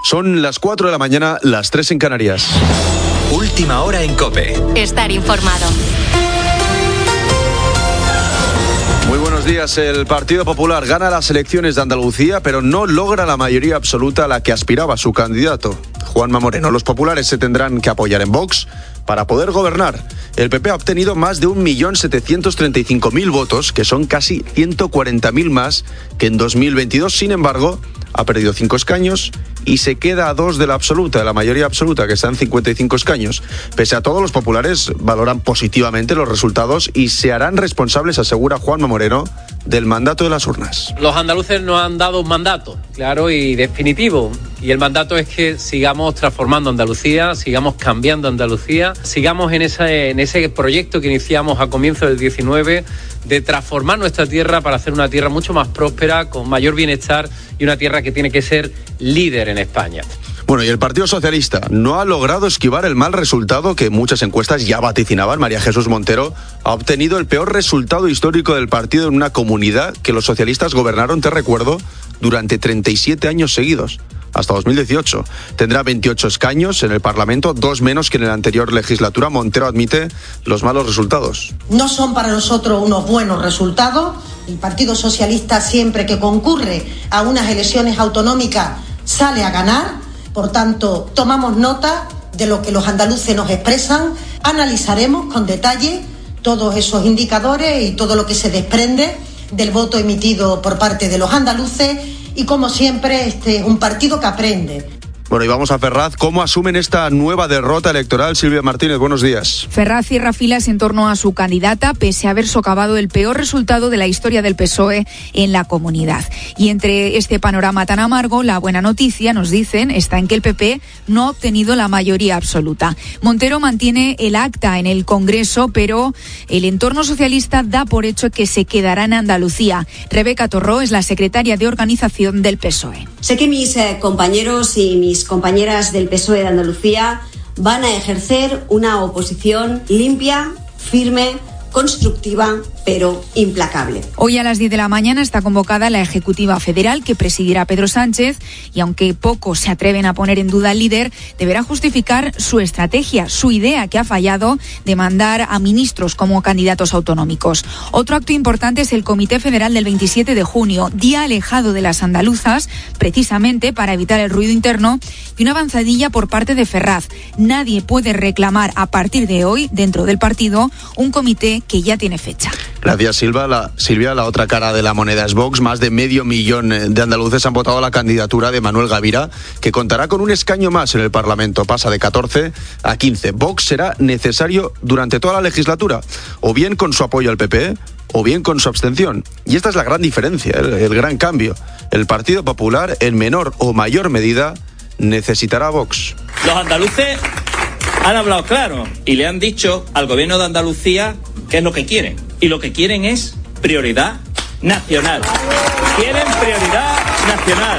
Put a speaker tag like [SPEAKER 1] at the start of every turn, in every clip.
[SPEAKER 1] Son las 4 de la mañana, las 3 en Canarias.
[SPEAKER 2] Última hora en COPE.
[SPEAKER 3] Estar informado.
[SPEAKER 1] Muy buenos días. El Partido Popular gana las elecciones de Andalucía, pero no logra la mayoría absoluta a la que aspiraba su candidato, Juanma Moreno. Los populares se tendrán que apoyar en Vox para poder gobernar. El PP ha obtenido más de 1.735.000 votos, que son casi 140.000 más que en 2022. Sin embargo, ha perdido 5 escaños y se queda a 2 de la absoluta, de la mayoría absoluta, que está en 55 escaños. Pese a todo, los populares valoran positivamente los resultados y se harán responsables, asegura Juanma Moreno, del mandato de las urnas.
[SPEAKER 4] Los andaluces nos han dado un mandato claro y definitivo, y el mandato es que sigamos transformando Andalucía, sigamos cambiando Andalucía, sigamos en ese proyecto que iniciamos a comienzos del 19 de transformar nuestra tierra para hacer una tierra mucho más próspera, con mayor bienestar, y una tierra que tiene que ser líder en España.
[SPEAKER 1] Bueno, y el Partido Socialista no ha logrado esquivar el mal resultado que muchas encuestas ya vaticinaban. María Jesús Montero ha obtenido el peor resultado histórico del partido en una comunidad que los socialistas gobernaron, te recuerdo, durante 37 años seguidos, hasta 2018. Tendrá 28 escaños en el Parlamento, 2 menos que en la anterior legislatura. Montero admite los malos resultados.
[SPEAKER 5] No son para nosotros unos buenos resultados. El Partido Socialista, siempre que concurre a unas elecciones autonómicas, sale a ganar. Por tanto, tomamos nota de lo que los andaluces nos expresan, analizaremos con detalle todos esos indicadores y todo lo que se desprende del voto emitido por parte de los andaluces, y como siempre, este es un partido que aprende.
[SPEAKER 1] Bueno, y vamos a Ferraz. ¿Cómo asumen esta nueva derrota electoral? Silvia Martínez, buenos días.
[SPEAKER 6] Ferraz cierra filas en torno a su candidata, pese a haber socavado el peor resultado de la historia del PSOE en la comunidad. Y entre este panorama tan amargo, la buena noticia, nos dicen, está en que el PP no ha obtenido la mayoría absoluta. Montero mantiene el acta en el Congreso, pero el entorno socialista da por hecho que se quedará en Andalucía. Rebeca Torró es la secretaria de organización del PSOE.
[SPEAKER 7] Sé que mis compañeros y mis compañeras del PSOE de Andalucía van a ejercer una oposición limpia, firme, constructiva, pero implacable.
[SPEAKER 6] Hoy a las 10 de la mañana está convocada la Ejecutiva Federal, que presidirá Pedro Sánchez, y aunque pocos se atreven a poner en duda al líder, deberá justificar su estrategia, su idea que ha fallado de mandar a ministros como candidatos autonómicos. Otro acto importante es el Comité Federal del 27 de junio, día alejado de las andaluzas, precisamente para evitar el ruido interno, y una avanzadilla por parte de Ferraz. Nadie puede reclamar a partir de hoy, dentro del partido, un comité que ya tiene fecha.
[SPEAKER 1] Gracias, Silvia. La otra cara de la moneda es Vox. Más de 500.000 de andaluces han votado la candidatura de Manuel Gavira, que contará con un escaño más en el Parlamento. Pasa de 14 a 15. Vox será necesario durante toda la legislatura, o bien con su apoyo al PP, o bien con su abstención. Y esta es la gran diferencia, el gran cambio. El Partido Popular, en menor o mayor medida, necesitará a Vox.
[SPEAKER 8] Los andaluces han hablado claro y le han dicho al gobierno de Andalucía qué es lo que quieren. Y lo que quieren es prioridad nacional. Quieren prioridad nacional.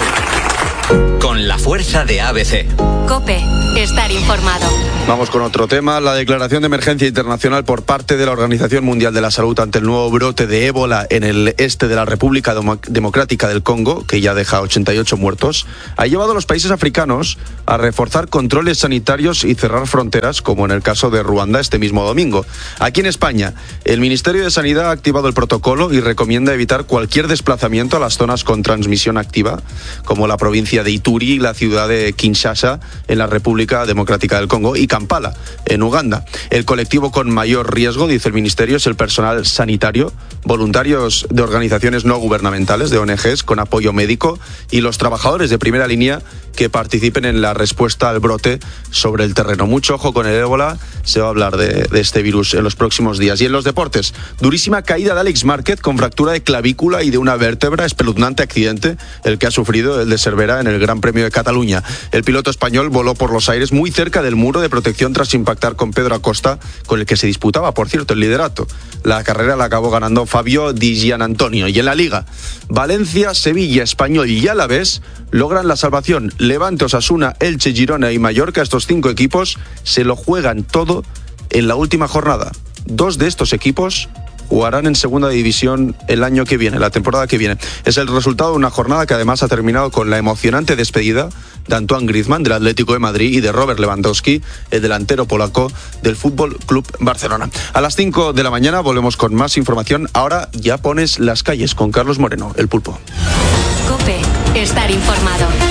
[SPEAKER 2] Con la fuerza de ABC.
[SPEAKER 3] COPE. Estar informado.
[SPEAKER 1] Vamos con otro tema. La declaración de emergencia internacional por parte de la Organización Mundial de la Salud ante el nuevo brote de ébola en el este de la República Democrática del Congo, que ya deja 88 muertos, ha llevado a los países africanos a reforzar controles sanitarios y cerrar fronteras, como en el caso de Ruanda este mismo domingo. Aquí en España, el Ministerio de Sanidad ha activado el protocolo y recomienda evitar cualquier desplazamiento a las zonas con transmisión activa, como la provincia de Ituri y la ciudad de Kinshasa, en la República Democrática del Congo, y Kampala, en Uganda. El colectivo con mayor riesgo, dice el Ministerio, es el personal sanitario, voluntarios de organizaciones no gubernamentales, de ONGs, con apoyo médico, y los trabajadores de primera línea que participen en la respuesta al brote sobre el terreno. Mucho ojo con el ébola, se va a hablar de este virus en los próximos días. Y en los deportes, durísima caída de Alex Márquez con fractura de clavícula y de una vértebra, espeluznante accidente el que ha sufrido el de Cervera en el Gran Premio de Cataluña. El piloto español voló por los aires muy cerca del muro de protección tras impactar con Pedro Acosta, con el que se disputaba, por cierto, el liderato. La carrera la acabó ganando Fabio Di Gianantonio. Y en la Liga, Valencia, Sevilla, Español y Alavés logran la salvación. Levante, Osasuna, Elche, Girona y Mallorca, estos 5 equipos se lo juegan todo en la última jornada. 2 de estos equipos jugarán en segunda división el año que viene, la temporada que viene. Es el resultado de una jornada que además ha terminado con la emocionante despedida de Antoine Griezmann del Atlético de Madrid y de Robert Lewandowski, el delantero polaco del Fútbol Club Barcelona. A las 5 de la mañana volvemos con más información. Ahora ya pones las calles con Carlos Moreno, el Pulpo.
[SPEAKER 3] COPE, estar informado.